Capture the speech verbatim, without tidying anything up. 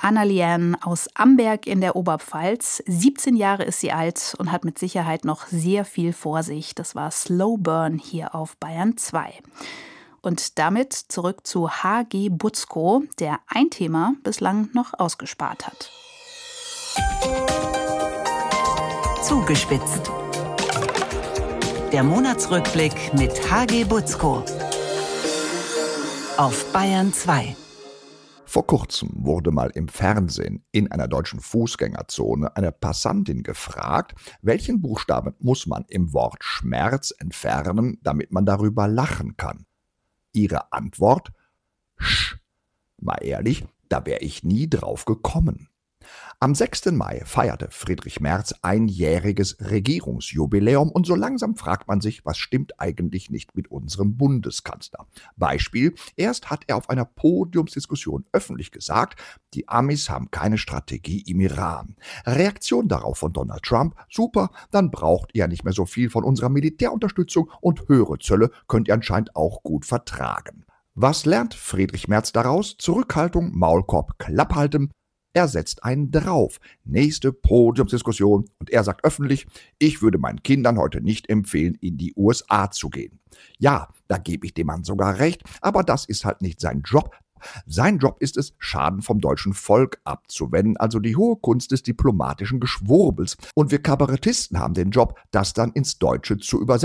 Anna-Liane aus Amberg in der Oberpfalz. siebzehn Jahre ist sie alt und hat mit Sicherheit noch sehr viel vor sich. Das war Slow Burn hier auf Bayern zwei. Und damit zurück zu H G Butzko, der ein Thema bislang noch ausgespart hat. Zugespitzt. Der Monatsrückblick mit H G Butzko auf Bayern zwei. Vor kurzem wurde mal im Fernsehen in einer deutschen Fußgängerzone eine Passantin gefragt, welchen Buchstaben muss man im Wort Schmerz entfernen, damit man darüber lachen kann. Ihre Antwort? Sch. Mal ehrlich, da wäre ich nie drauf gekommen. Am sechsten Mai feierte Friedrich Merz einjähriges Regierungsjubiläum und so langsam fragt man sich, was stimmt eigentlich nicht mit unserem Bundeskanzler. Beispiel, erst hat er auf einer Podiumsdiskussion öffentlich gesagt, die Amis haben keine Strategie im Iran. Reaktion darauf von Donald Trump, super, dann braucht ihr nicht mehr so viel von unserer Militärunterstützung und höhere Zölle könnt ihr anscheinend auch gut vertragen. Was lernt Friedrich Merz daraus? Zurückhaltung, Maulkorb, Klapp halten. Er setzt einen drauf. Nächste Podiumsdiskussion und er sagt öffentlich, ich würde meinen Kindern heute nicht empfehlen, in die U S A zu gehen. Ja, da gebe ich dem Mann sogar recht, aber das ist halt nicht sein Job. Sein Job ist es, Schaden vom deutschen Volk abzuwenden, also die hohe Kunst des diplomatischen Geschwurbels. Und wir Kabarettisten haben den Job, das dann ins Deutsche zu übersetzen.